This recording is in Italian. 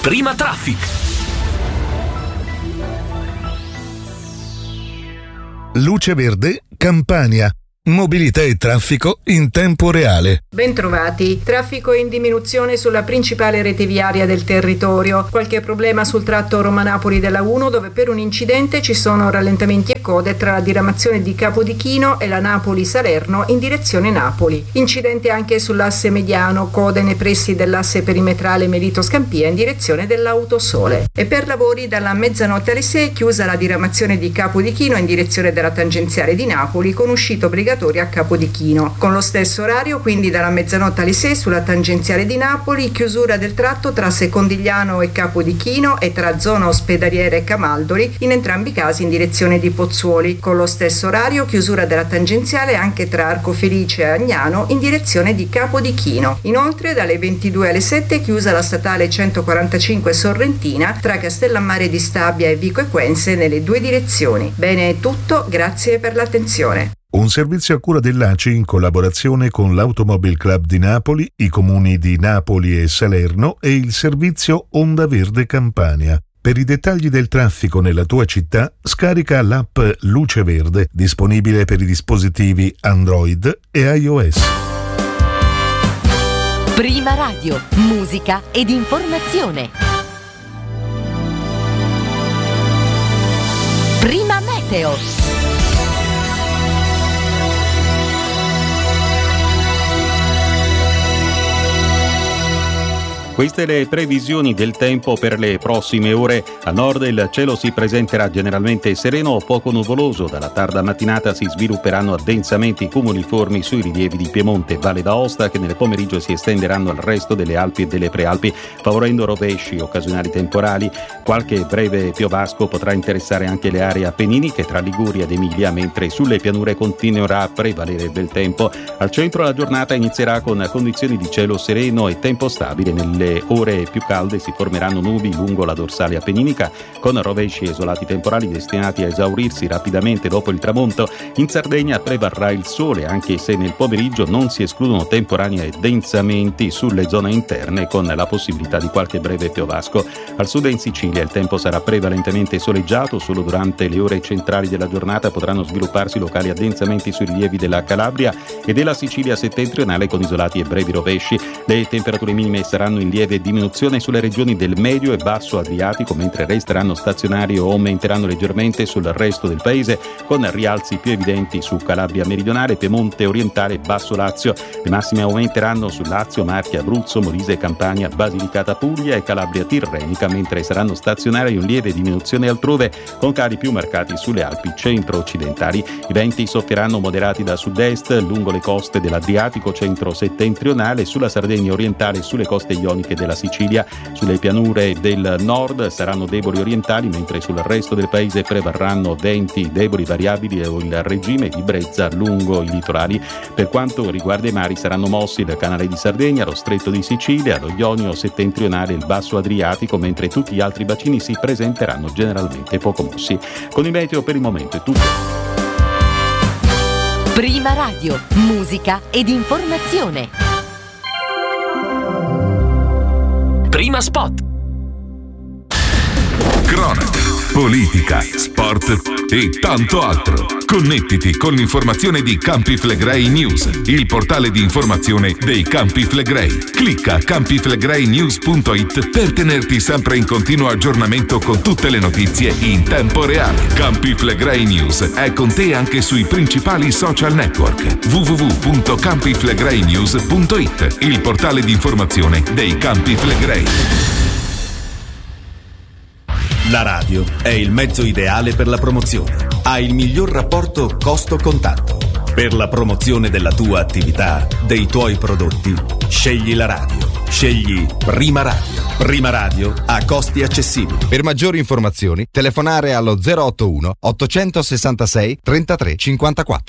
Prima Traffic. Luce Verde, Campania. Mobilità e traffico in tempo reale. Bentrovati. Traffico in diminuzione sulla principale rete viaria del territorio. Qualche problema sul tratto Roma-Napoli della 1, dove per un incidente ci sono rallentamenti e code tra la diramazione di Capodichino e la Napoli-Salerno in direzione Napoli. Incidente anche sull'asse mediano, code nei pressi dell'asse perimetrale Melito-Scampia in direzione dell'Autosole. E per lavori dalla mezzanotte alle 6 chiusa la diramazione di Capodichino in direzione della tangenziale di Napoli con uscita obbligatoria a Capodichino. Con lo stesso orario, quindi dalla mezzanotte alle 6 sulla tangenziale di Napoli, chiusura del tratto tra Secondigliano e Capodichino e tra zona ospedaliera e Camaldoli, in entrambi i casi in direzione di Pozzuoli. Con lo stesso orario, chiusura della tangenziale anche tra Arcofelice e Agnano in direzione di Capodichino. Inoltre dalle 22 alle 7 chiusa la statale 145 Sorrentina tra Castellammare di Stabia e Vico Equense nelle due direzioni. Bene, è tutto, grazie per l'attenzione. Un servizio a cura dell'ACI in collaborazione con l'Automobile Club di Napoli, i comuni di Napoli e Salerno e il servizio Onda Verde Campania. Per i dettagli del traffico nella tua città, scarica l'app Luce Verde, disponibile per i dispositivi Android e iOS. Prima Radio, musica ed informazione. Prima Meteo. Queste le previsioni del tempo per le prossime ore. A nord il cielo si presenterà generalmente sereno o poco nuvoloso. Dalla tarda mattinata si svilupperanno addensamenti cumuliformi sui rilievi di Piemonte e Valle d'Aosta, che nel pomeriggio si estenderanno al resto delle Alpi e delle Prealpi, favorendo rovesci occasionali temporali. Qualche breve piovasco potrà interessare anche le aree appenniniche tra Liguria ed Emilia, mentre sulle pianure continuerà a prevalere il bel tempo. Al centro la giornata inizierà con condizioni di cielo sereno e tempo stabile. Nelle ore più calde si formeranno nubi lungo la dorsale appenninica, con rovesci e isolati temporali destinati a esaurirsi rapidamente dopo il tramonto. In Sardegna prevarrà il sole, anche se nel pomeriggio non si escludono temporanei addensamenti sulle zone interne, con la possibilità di qualche breve piovasco. Al sud e in Sicilia il tempo sarà prevalentemente soleggiato. Solo durante le ore centrali della giornata potranno svilupparsi locali addensamenti sui rilievi della Calabria e della Sicilia settentrionale, con isolati e brevi rovesci. Le temperature minime saranno in lieve diminuzione sulle regioni del medio e basso Adriatico, mentre resteranno stazionari o aumenteranno leggermente sul resto del paese, con rialzi più evidenti su Calabria meridionale, Piemonte orientale e Basso Lazio. Le massime aumenteranno su Lazio, Marche, Abruzzo, Molise, Campania, Basilicata, Puglia e Calabria tirrenica, mentre saranno stazionari in lieve diminuzione altrove, con cali più marcati sulle Alpi centro-occidentali. I venti soffieranno moderati da sud-est lungo le coste dell'Adriatico centro-settentrionale, sulla Sardegna orientale e sulle coste ioniche della Sicilia. Sulle pianure del nord saranno deboli orientali, mentre sul resto del paese prevarranno venti deboli variabili o il regime di brezza lungo i litorali. Per quanto riguarda i mari saranno mossi il canale di Sardegna, lo stretto di Sicilia, lo Ionio settentrionale e il basso Adriatico, mentre tutti gli altri bacini si presenteranno generalmente poco mossi. Con il meteo per il momento è tutto. Prima Radio, musica ed informazione. Prima Spot. Cronaca, politica, sport e tanto altro. Connettiti con l'informazione di Campi Flegrei News, il portale di informazione dei Campi Flegrei. Clicca campiflegreinews.it per tenerti sempre in continuo aggiornamento con tutte le notizie in tempo reale. Campi Flegrei News è con te anche sui principali social network. www.campiflegreinews.it, il portale di informazione dei Campi Flegrei. La radio è il mezzo ideale per la promozione. Ha il miglior rapporto costo-contatto. Per la promozione della tua attività, dei tuoi prodotti, scegli la radio. Scegli Prima Radio. Prima Radio a costi accessibili. Per maggiori informazioni, telefonare allo 081 866 33 54.